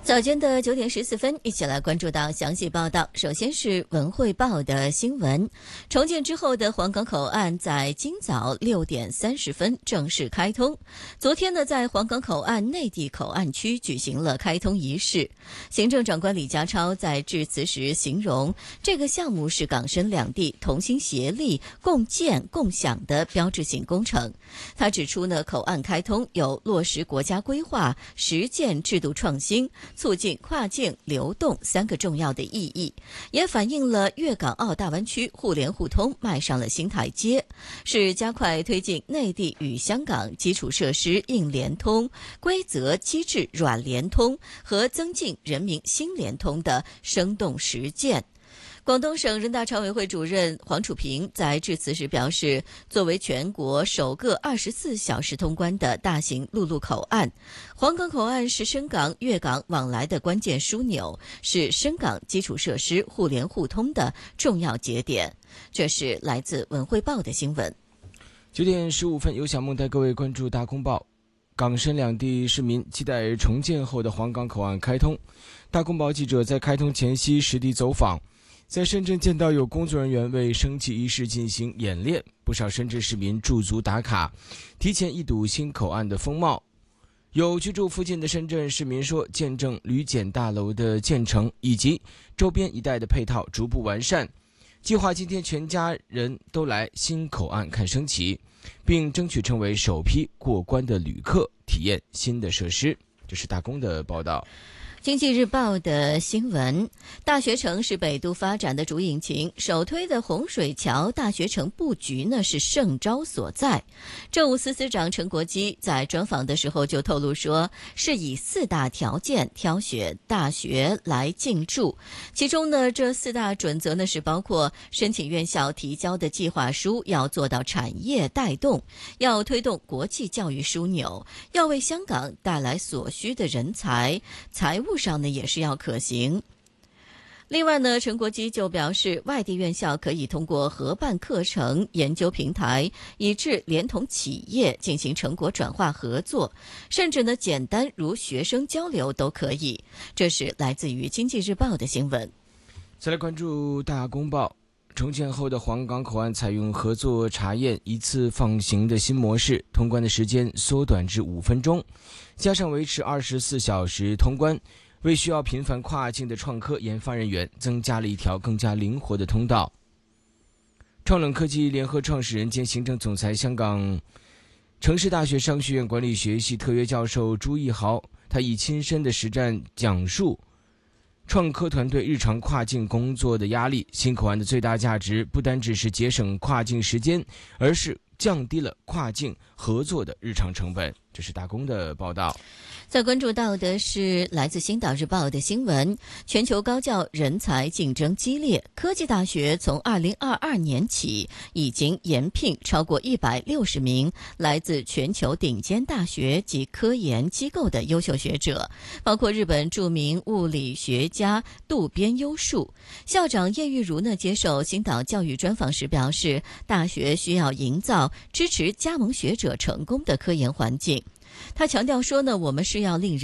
早间的9点14分，一起来关注到详细报道。首先是文汇报的新闻，重建之后的黄岗口岸在今早6点30分正式开通。昨天呢，在黄岗口岸内地口岸区举行了开通仪式。行政长官李家超在致辞时形容，这个项目是港深两地同心协力、共建共享的标志性工程。他指出呢，口岸开通有落实国家规划、实践制度创新、促进跨境流动3个重要的意义，也反映了粤港澳大湾区互联互通迈上了新台阶，是加快推进内地与香港基础设施硬联通、规则机制软联通和增进人民新联通的生动实践。广东省人大常委会主任黄楚平在致辞时表示，作为全国首个24小时通关的大型陆路口岸，黄岗口岸是深港、粤港往来的关键枢纽，是深港基础设施互联互通的重要节点。这是来自文汇报的新闻。 9点15分，由小梦带各位关注大公报。港深两地市民期待重建后的黄岗口岸开通。大公报记者在开通前夕实地走访，在深圳见到有工作人员为升旗仪式进行演练，不少深圳市民驻足打卡，提前一睹新口岸的风貌。有居住附近的深圳市民说，见证旅检大楼的建成以及周边一带的配套逐步完善，计划今天全家人都来新口岸看升旗，并争取成为首批过关的旅客，体验新的设施。这是大公的报道。 经济日报的新闻，大学城是北都发展的主引擎，首推的洪水桥大学城布局呢是胜招所在。政务司司长陈国基在专访的时候就透露说，是以4大条件挑选大学来进驻，其中呢这4大准则呢是包括申请院校提交的计划书要做到产业带动，要推动国际教育枢纽，要为香港带来所需的人才，财务上呢也是要可行。另外呢，陈国基就表示，外地院校可以通过合办课程研究平台，以致连同企业进行成果转化合作，甚至呢简单如学生交流都可以。这是来自于经济日报的新闻。 再来关注大公报。重建后的黄岗口岸采用合作查验一次放行的新模式，通关的时间缩短至5分钟，加上维持24小时通关，为需要频繁跨境的创科研发人员增加了一条更加灵活的通道。创冷科技联合创始人兼行政总裁、香港城市大学商学院管理学系特约教授朱义豪，他以亲身的实战讲述创科团队日常跨境工作的压力。新口岸的最大价值不单只是节省跨境时间，而是降低了跨境合作的日常成本。这是大公的报道。 再关注到的是来自星岛日报的新闻，全球高教人才竞争激烈，科技大学从2022年起已经延聘超过160名来自全球顶尖大学及科研机构的优秀学者，包括日本著名物理学家渡边优树。校长叶玉如呢接受星岛教育专访时表示，大学需要营造支持加盟学者成功的科研环境。他强调说呢，我们是要令人